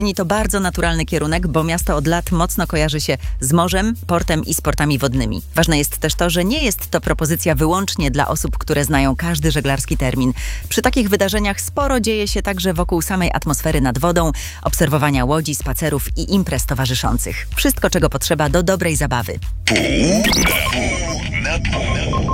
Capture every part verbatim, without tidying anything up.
To bardzo naturalny kierunek, bo miasto od lat mocno kojarzy się z morzem, portem i sportami wodnymi. Ważne jest też to, że nie jest to propozycja wyłącznie dla osób, które znają każdy żeglarski termin. Przy takich wydarzeniach sporo dzieje się także wokół samej atmosfery nad wodą, obserwowania łodzi, spacerów i imprez towarzyszących. Wszystko, czego potrzeba do dobrej zabawy. Pół na pół na pół.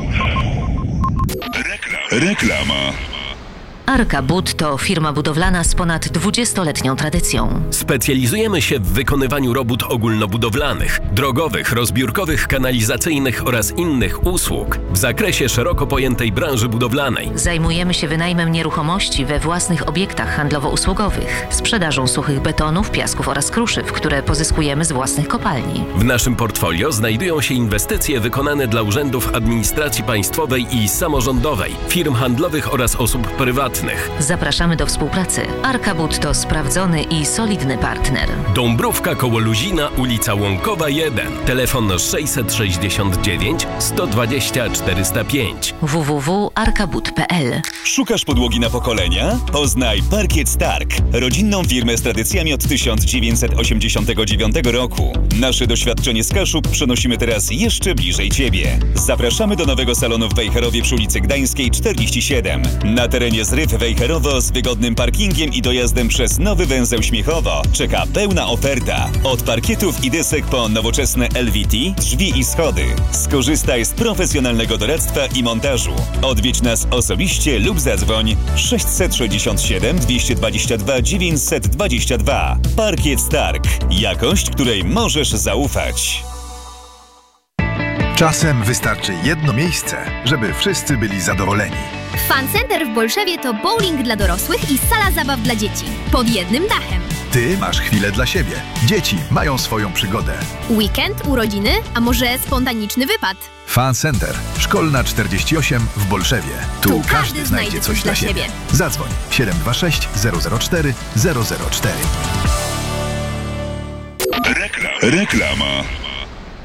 Reklama. Arka Bud to firma budowlana z ponad dwudziestoletnią tradycją. Specjalizujemy się w wykonywaniu robót ogólnobudowlanych, drogowych, rozbiórkowych, kanalizacyjnych oraz innych usług w zakresie szeroko pojętej branży budowlanej. Zajmujemy się wynajmem nieruchomości we własnych obiektach handlowo-usługowych, sprzedażą suchych betonów, piasków oraz kruszyw, które pozyskujemy z własnych kopalni. W naszym portfolio znajdują się inwestycje wykonane dla urzędów administracji państwowej i samorządowej, firm handlowych oraz osób prywatnych. Zapraszamy do współpracy. Arka Bud to sprawdzony i solidny partner. Dąbrówka koło Luzina, ulica Łąkowa jeden. Telefon sześćset sześćdziesiąt dziewięć sto dwadzieścia czterysta pięć. w w w kropka arka bud kropka p l. Szukasz podłogi na pokolenia? Poznaj Parkiet Stark, rodzinną firmę z tradycjami od tysiąc dziewięćset osiemdziesiątego dziewiątego roku. Nasze doświadczenie z Kaszub przenosimy teraz jeszcze bliżej Ciebie. Zapraszamy do nowego salonu w Wejherowie przy ulicy Gdańskiej czterdzieści siedem. Na terenie Zryw Wejherowo z wygodnym parkingiem i dojazdem przez nowy węzeł Śmiechowo czeka pełna oferta. Od parkietów i desek po nowoczesne L V T, drzwi i schody. Skorzystaj z profesjonalnego doradztwa i montażu. Odwiedź nas osobiście lub zadzwoń sześćset sześćdziesiąt siedem dwieście dwadzieścia dwa dziewięćset dwadzieścia dwa. Parkiet Stark. Jakość, której możesz zaufać. Czasem wystarczy jedno miejsce, żeby wszyscy byli zadowoleni. Fun Center w Bolszewie to bowling dla dorosłych i sala zabaw dla dzieci. Pod jednym dachem. Ty masz chwilę dla siebie. Dzieci mają swoją przygodę. Weekend, urodziny, a może spontaniczny wypad? Fun Center. Szkolna czterdzieści osiem w Bolszewie. Tu, tu każdy, każdy znajdzie coś dla siebie. siebie. Zadzwoń siedem dwa sześć zero zero cztery zero zero cztery. Reklama. Reklama.